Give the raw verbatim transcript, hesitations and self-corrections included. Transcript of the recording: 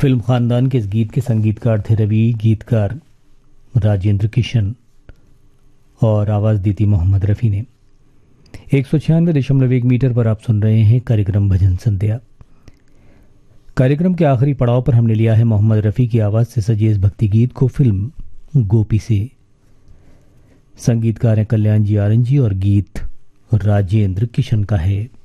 Film खानदान के इस गीत के संगीतकार थे रवि, गीतकार राजेंद्र किशन और आवाज दी थी मोहम्मद रफ़ी ने। एक सौ छियानवे दशमलव एक मीटर पर आप सुन रहे हैं कार्यक्रम भजन संध्या। कार्यक्रम के आखिरी पड़ाव पर हमने लिया है मोहम्मद रफ़ी की आवाज से सजे इस भक्ति गीत को फिल्म गोपी से। संगीतकार हैं कल्याण जी आरन जी और गीत राजेंद्र किशन का है।